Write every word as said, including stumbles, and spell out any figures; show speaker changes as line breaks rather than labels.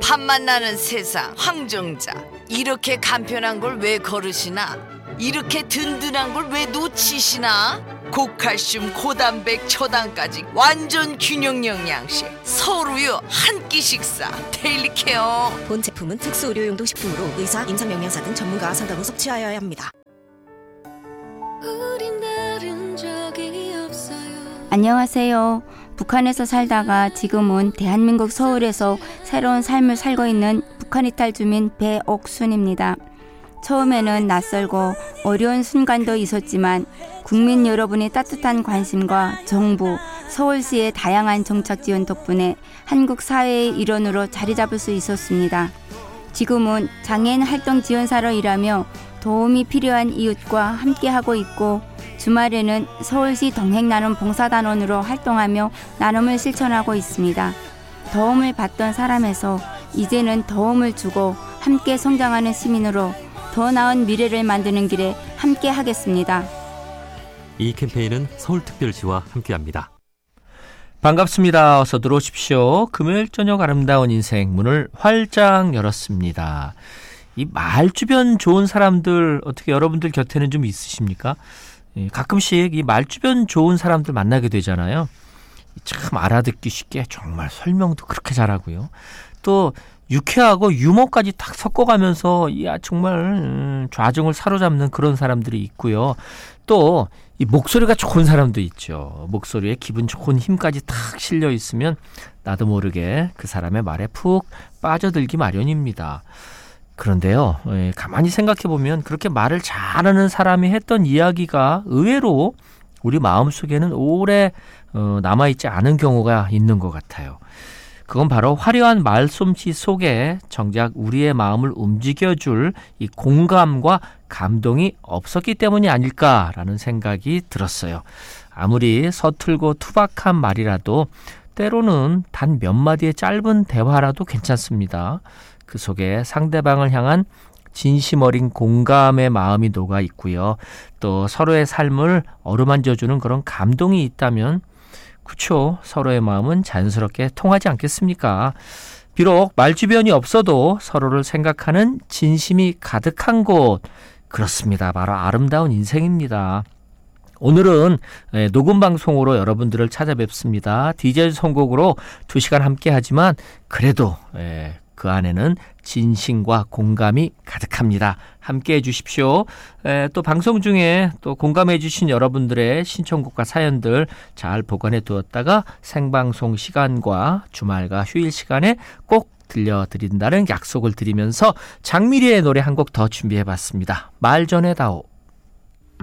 한만 나는 세상 황정자. 이렇게 간편한 걸 왜 거르시나? 이렇게 든든한 걸 왜 놓치시나? 고칼슘 고단백 초당까지 완전 균형 영양식 서울우유 한 끼 식사 데일리 케어.
본 제품은 특수 의료용도 식품으로 의사, 임상영양사 등 전문가 상담 후 섭취하여야 합니다.
안녕하세요. 북한에서 살다가 지금은 대한민국 서울에서 새로운 삶을 살고 있는 북한 이탈 주민 배옥순입니다. 처음에는 낯설고 어려운 순간도 있었지만 국민 여러분의 따뜻한 관심과 정부, 서울시의 다양한 정책 지원 덕분에 한국 사회의 일원으로 자리 잡을 수 있었습니다. 지금은 장애인 활동 지원사로 일하며 도움이 필요한 이웃과 함께하고 있고 주말에는 서울시 동행나눔 봉사단원으로 활동하며 나눔을 실천하고 있습니다. 도움을 받던 사람에서 이제는 도움을 주고 함께 성장하는 시민으로 더 나은 미래를 만드는 길에 함께 하겠습니다.
이 캠페인은 서울특별시와 함께합니다.
반갑습니다. 어서 들어오십시오. 금요일 저녁 아름다운 인생 문을 활짝 열었습니다. 이 마을 주변 좋은 사람들 어떻게 여러분들 곁에는 좀 있으십니까? 예, 가끔씩 이 마을 주변 좋은 사람들 만나게 되잖아요. 참 알아듣기 쉽게 정말 설명도 그렇게 잘하고요. 또 유쾌하고 유머까지 딱 섞어가면서 야 정말 음, 좌중을 사로잡는 그런 사람들이 있고요. 또 이 목소리가 좋은 사람도 있죠. 목소리에 기분 좋은 힘까지 탁 실려 있으면 나도 모르게 그 사람의 말에 푹 빠져들기 마련입니다. 그런데요, 예, 가만히 생각해보면 그렇게 말을 잘하는 사람이 했던 이야기가 의외로 우리 마음속에는 오래 어, 남아있지 않은 경우가 있는 것 같아요. 그건 바로 화려한 말솜씨 속에 정작 우리의 마음을 움직여줄 이 공감과 감동이 없었기 때문이 아닐까라는 생각이 들었어요. 아무리 서툴고 투박한 말이라도 때로는 단 몇 마디의 짧은 대화라도 괜찮습니다. 그 속에 상대방을 향한 진심 어린 공감의 마음이 녹아 있고요. 또 서로의 삶을 어루만져주는 그런 감동이 있다면 그렇죠. 서로의 마음은 자연스럽게 통하지 않겠습니까? 비록 말주변이 없어도 서로를 생각하는 진심이 가득한 곳, 그렇습니다. 바로 아름다운 인생입니다. 오늘은 녹음방송으로 여러분들을 찾아뵙습니다. 디제이 선곡으로 두 시간 함께 하지만 그래도 그 안에는 진심과 공감이 가득합니다. 함께해 주십시오. 에, 또 방송 중에 또 공감해 주신 여러분들의 신청곡과 사연들 잘 보관해 두었다가 생방송 시간과 주말과 휴일 시간에 꼭 들려드린다는 약속을 드리면서 장미리의 노래 한 곡 더 준비해 봤습니다. 말 전에 다오.